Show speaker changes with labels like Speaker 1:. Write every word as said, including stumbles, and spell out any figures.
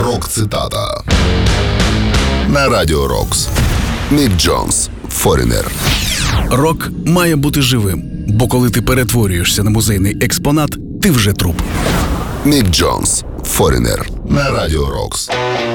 Speaker 1: Рок-цитата на Радіо Рокс. Мік Джонс, Foreigner.
Speaker 2: Рок має бути живим, бо коли ти перетворюєшся на музейний експонат, ти вже труп.
Speaker 1: Мік Джонс, Foreigner на Радіо Рокс.